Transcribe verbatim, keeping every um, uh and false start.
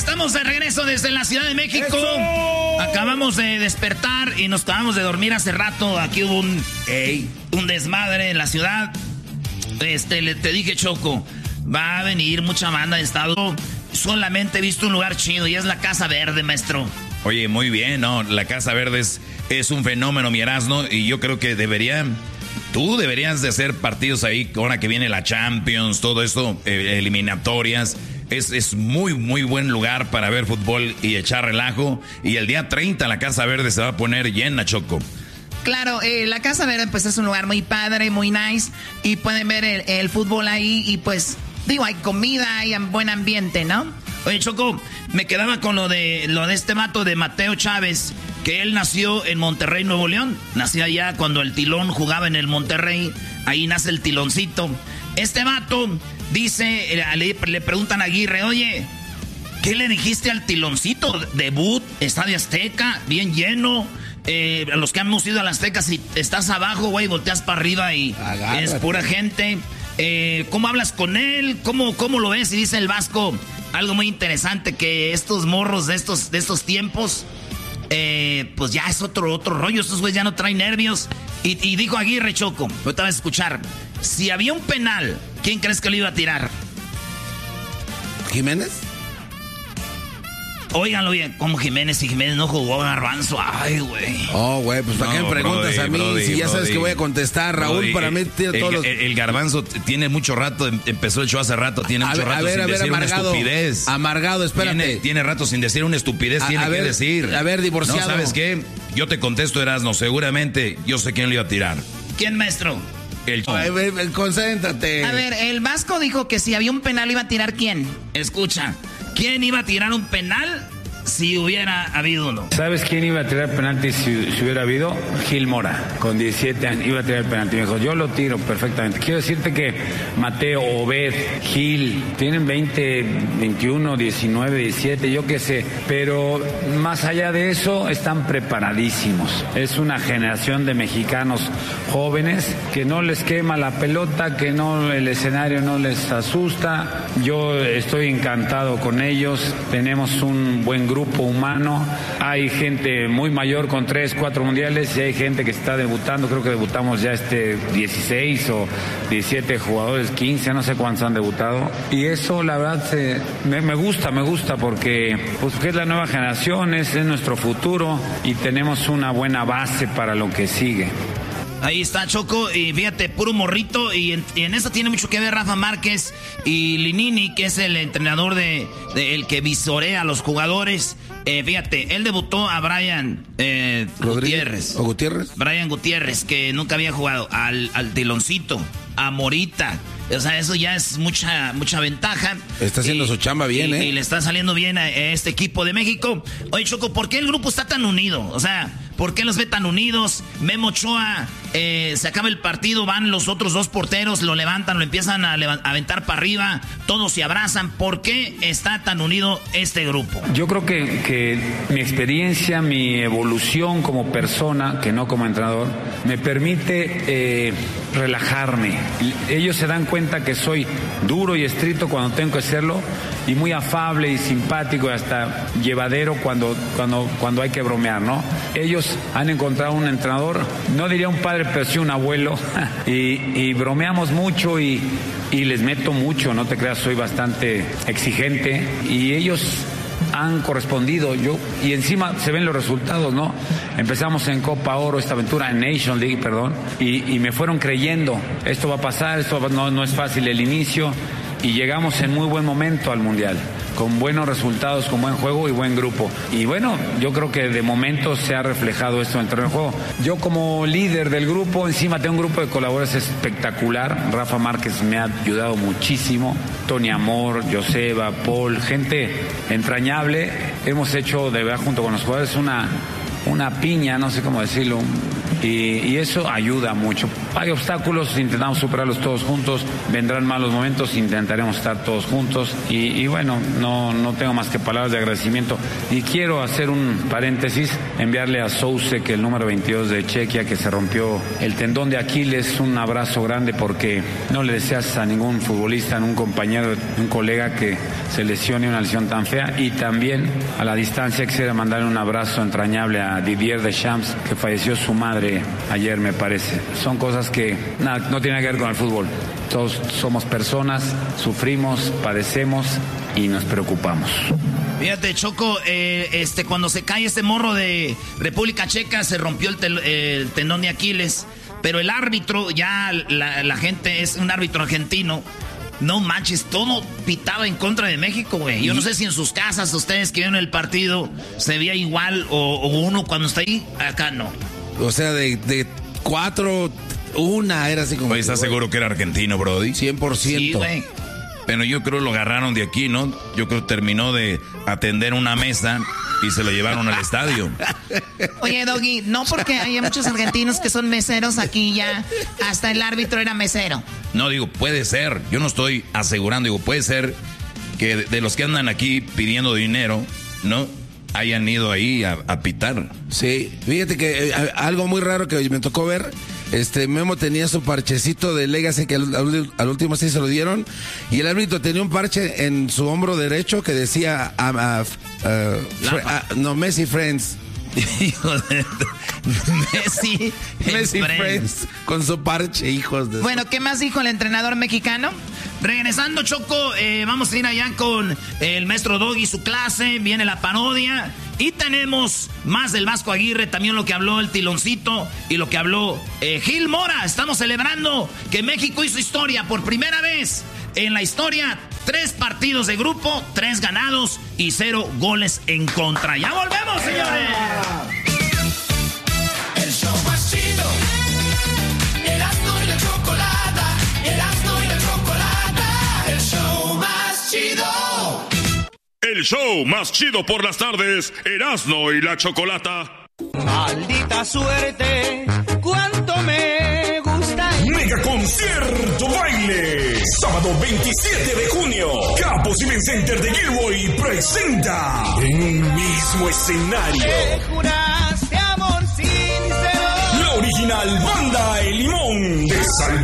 Estamos de regreso desde la Ciudad de México. ¡Eso! Acabamos de despertar y nos acabamos de dormir hace rato. Aquí hubo un, ey, un desmadre en la ciudad. Este, le, te dije, Choco, va a venir mucha banda de estado. Solamente he visto un lugar chido y es la Casa Verde, maestro. Oye, muy bien, ¿no? La Casa Verde es, es un fenómeno, mi Erasmo, y yo creo que deberían... Tú deberías de hacer partidos ahí, ahora que viene la Champions, todo esto, eh, eliminatorias. Es, es muy, muy buen lugar para ver fútbol y echar relajo. Y el día treinta la Casa Verde se va a poner llena, Choco. Claro, eh, la Casa Verde pues es un lugar muy padre, muy nice. Y pueden ver el, el fútbol ahí y pues, digo, hay comida, hay buen ambiente, ¿no? Oye, Choco, me quedaba con lo de, lo de este vato de Mateo Chávez, que él nació en Monterrey, Nuevo León. Nació allá cuando el Tilón jugaba en el Monterrey. Ahí nace el Tiloncito. Este vato dice, le, le preguntan a Aguirre, oye, ¿qué le dijiste al Tiloncito? Debut, Estadio Azteca, bien lleno. Eh, a los que hemos ido a la Azteca, si estás abajo, güey, volteas para arriba y agárrate. Es pura gente. Eh, ¿Cómo hablas con él? ¿Cómo, cómo lo ves? Y dice el Vasco algo muy interesante, que estos morros de estos, de estos tiempos, eh, pues ya es otro, otro rollo. Estos güeyes ya no traen nervios. Y, y dijo Aguirre, Choco, ahorita vas a escuchar, si había un penal, ¿quién crees que lo iba a tirar? ¿Jiménez? Óiganlo bien, como Jiménez, y Jiménez no jugó, Garbanzo. Ay, güey. Oh, güey, pues ¿para no, qué me preguntas brody, a mí? Brody, si ya sabes brody, que voy a contestar, Raúl, brody, para mí tiene todos el, los... el, el Garbanzo tiene mucho rato, empezó el show hace rato, tiene a mucho ver, rato ver, sin ver, decir amargado, una estupidez. Amargado, espérate. Tiene, tiene rato sin decir una estupidez, a, tiene a que ver, decir. A ver, divorciado. No, ¿sabes qué? Yo te contesto, Erasmo, seguramente yo sé quién le iba a tirar. ¿Quién, maestro? El Ay, concéntrate. A ver, el Vasco dijo que si había un penal iba a tirar ¿quién? Escucha, ¿quién iba a tirar un penal si hubiera habido uno? ¿Sabes quién iba a tirar penalti si, si hubiera habido? Gil Mora, con diecisiete años, iba a tirar el penalti. Me dijo, yo lo tiro perfectamente. Quiero decirte que Mateo, Obed, Gil, tienen veinte, veintiuno, diecinueve, diecisiete, yo qué sé. Pero más allá de eso, están preparadísimos. Es una generación de mexicanos jóvenes que no les quema la pelota, que no el escenario no les asusta. Yo estoy encantado con ellos. Tenemos un buen grupo. grupo humano, hay gente muy mayor con tres, cuatro mundiales y hay gente que está debutando, creo que debutamos ya este dieciséis o diecisiete jugadores, quince, no sé cuántos han debutado, y eso la verdad se, me, me gusta, me gusta porque, pues, porque es la nueva generación, es, es nuestro futuro y tenemos una buena base para lo que sigue. Ahí está, Choco, y fíjate, puro morrito, y en, y en eso tiene mucho que ver Rafa Márquez y Linini, que es el entrenador de, de el que visorea a los jugadores. Eh, fíjate, él debutó a Brian eh, Gutiérrez. ¿O Gutiérrez? Brian Gutiérrez, que nunca había jugado, al, al Tiloncito, a Morita. O sea, eso ya es mucha mucha ventaja. Está haciendo y, su chamba bien, y, ¿eh? Y le está saliendo bien a este equipo de México. Oye, Choco, ¿por qué el grupo está tan unido? O sea, ¿por qué los ve tan unidos? Memo Ochoa, eh, se acaba el partido, van los otros dos porteros, lo levantan, lo empiezan a, levant- a aventar para arriba, todos se abrazan. ¿Por qué está tan unido este grupo? Yo creo que, que mi experiencia, mi evolución como persona, que no como entrenador, me permite eh, relajarme. Ellos se dan cuenta que soy duro y estricto cuando tengo que serlo y muy afable y simpático y hasta llevadero cuando, cuando, cuando hay que bromear, ¿no? Ellos han encontrado un entrenador, no diría un padre, pero sí un abuelo, y, y bromeamos mucho y, y les meto mucho, no te creas, soy bastante exigente y ellos han correspondido, yo, y encima se ven los resultados, ¿no? Empezamos en Copa Oro, esta aventura en Nation League, perdón, y, y me fueron creyendo, esto va a pasar, esto va, no, no es fácil el inicio, y llegamos en muy buen momento al Mundial, con buenos resultados, con buen juego y buen grupo. Y bueno, yo creo que de momento se ha reflejado esto en el terreno de juego. Yo como líder del grupo, encima tengo un grupo de colaboradores espectacular. Rafa Márquez me ha ayudado muchísimo. Tony Amor, Joseba, Paul, gente entrañable. Hemos hecho de verdad junto con los jugadores una, una piña, no sé cómo decirlo, y, y eso ayuda mucho. Hay obstáculos, intentamos superarlos todos juntos, vendrán malos momentos, intentaremos estar todos juntos y, y bueno, no, no tengo más que palabras de agradecimiento y quiero hacer un paréntesis, enviarle a Souček, el número veintidós de Chequia, que se rompió el tendón de Aquiles, un abrazo grande porque no le deseas a ningún futbolista, a un compañero, a un colega que se lesione una lesión tan fea, y también a la distancia quisiera mandarle un abrazo entrañable a Didier Deschamps, que falleció su madre ayer, me parece. Son cosas que nada, no tienen que ver con el fútbol. Todos somos personas, sufrimos, padecemos y nos preocupamos. Fíjate, Choco, eh, este, cuando se cae este morro de República Checa, se rompió el, tel, el tendón de Aquiles, pero el árbitro, ya la, la gente es un árbitro argentino. No manches, todo pitaba en contra de México, güey. Yo no sé si en sus casas, ustedes que vieron el partido, se veía igual o, o uno cuando está ahí, acá no. O sea, de, de cuatro, una era así como... Oye, ¿estás seguro que era argentino, Brody? cien por ciento. Sí, güey. Pero yo creo lo agarraron de aquí, ¿no? Yo creo que terminó de atender una mesa y se lo llevaron al estadio. Oye, Doggy, no porque hay muchos argentinos que son meseros aquí ya, hasta el árbitro era mesero. No, digo, puede ser, yo no estoy asegurando, digo, puede ser que de, de los que andan aquí pidiendo dinero, ¿no? Hayan ido ahí a, a pitar. Sí, fíjate que eh, algo muy raro que me tocó ver. Este Memo tenía su parchecito de Legacy que al, al, al último sí se lo dieron, y el árbitro tenía un parche en su hombro derecho que decía uh, uh, uh, fr uh, no, Messi Friends. Messi, Messi Friends. Friends con su parche, hijos de... Bueno, ¿qué más dijo el entrenador mexicano? Regresando, Choco, eh, vamos a ir allá con el maestro Doggy, su clase, viene la parodia y tenemos más del Vasco Aguirre, también lo que habló el Tiloncito y lo que habló eh, Gil Mora. Estamos celebrando que México hizo historia por primera vez en la historia. Tres partidos de grupo, tres ganados y cero goles en contra. ¡Ya volvemos, señores! El show más chido. Erasmo y la Chocolata. Erasmo y la Chocolata. El show más chido. El show más chido por las tardes. Erasmo y la Chocolata. Maldita suerte. Cuánto me gusta. Mega concierto baile. Sábado veintisiete de junio. Capo Cement Center de Gilroy presenta en un mismo escenario. Te juraste amor sincero. La original banda El Limón de Salvador.